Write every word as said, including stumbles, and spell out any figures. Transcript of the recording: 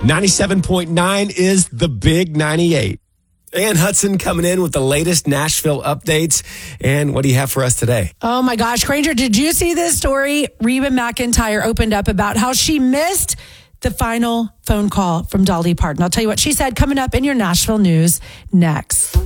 ninety-seven point nine is the Big ninety-eight. Ann Hudson coming in with the latest Nashville updates. And what do you have for us today? Oh my gosh, Granger, did you see this story? Reba McEntire opened up about how she missed the final phone call from Dolly Parton. I'll tell you what she said coming up in your Nashville news next.